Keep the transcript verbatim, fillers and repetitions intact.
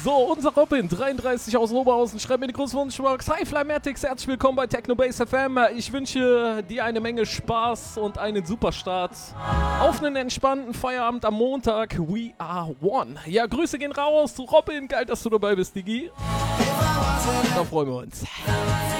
So, unser Robin, dreiunddreißig aus Oberhausen, schreibt mir die Großwunschbox. Hi Flymatics, herzlich willkommen bei Technobase F M. Ich wünsche dir eine Menge Spaß und einen super Start auf einen entspannten Feierabend am Montag. We are one. Ja, Grüße gehen raus. Robin, geil, dass du dabei bist, Digi. Da freuen wir uns.